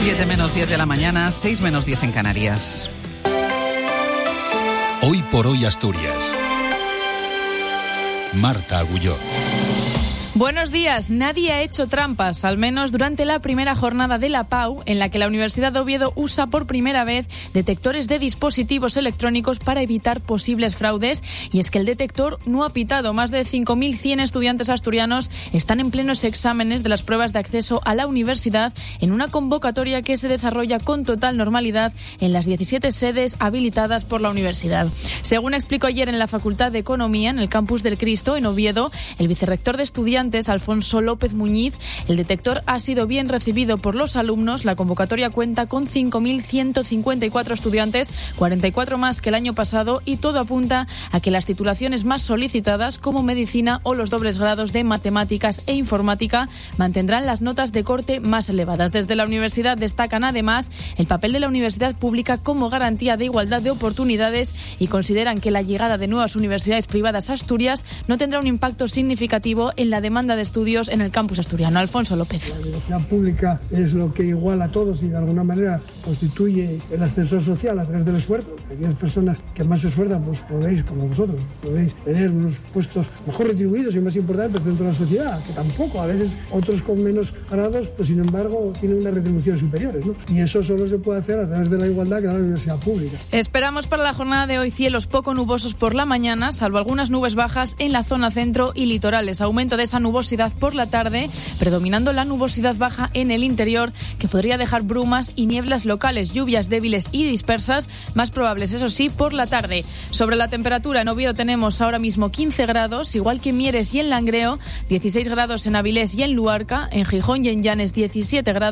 7 menos 10 de la mañana, 6 menos 10 en Canarias. Hoy por hoy Asturias. Marta Agulló. Buenos días. Nadie ha hecho trampas, al menos durante la primera jornada de la PAU, en la que la Universidad de Oviedo usa por primera vez detectores de dispositivos electrónicos para evitar posibles fraudes. Y es que el detector no ha pitado. Más de 5.100 estudiantes asturianos están en plenos exámenes de las pruebas de acceso a la universidad en una convocatoria que se desarrolla con total normalidad en las 17 sedes habilitadas por la universidad. Según explicó ayer en la Facultad de Economía, en el campus del Cristo, en Oviedo, el vicerrector de estudiantes, Alfonso López Muñiz, el detector ha sido bien recibido por los alumnos. La convocatoria cuenta con 5.154 estudiantes, 44 más que el año pasado, y todo apunta a que las titulaciones más solicitadas, como medicina o los dobles grados de matemáticas e informática, mantendrán las notas de corte más elevadas. Desde la universidad destacan además el papel de la universidad pública como garantía de igualdad de oportunidades y consideran que la llegada de nuevas universidades privadas a Asturias no tendrá un impacto significativo en la demanda de estudios en el campus asturiano. Alfonso López. La universidad pública es lo que iguala a todos y de alguna manera constituye el ascensor social a través del esfuerzo. Aquellas personas que más se esfuerzan, pues podéis, como vosotros, podéis tener unos puestos mejor retribuidos y más importantes dentro de la sociedad, que tampoco, a veces otros con menos grados, pues sin embargo tienen unas retribuciones superiores, ¿no? Y eso solo se puede hacer a través de la igualdad que da la universidad pública. Esperamos para la jornada de hoy cielos poco nubosos por la mañana, salvo algunas nubes bajas en la zona centro y litorales. Aumento de esa nubosidad por la tarde, predominando la nubosidad baja en el interior, que podría dejar brumas y nieblas locales, lluvias débiles y dispersas, más probables, eso sí, por la tarde. Sobre la temperatura, en Oviedo tenemos ahora mismo 15 grados, igual que en Mieres y en Langreo, 16 grados en Avilés y en Luarca, en Gijón y en Llanes 17 grados.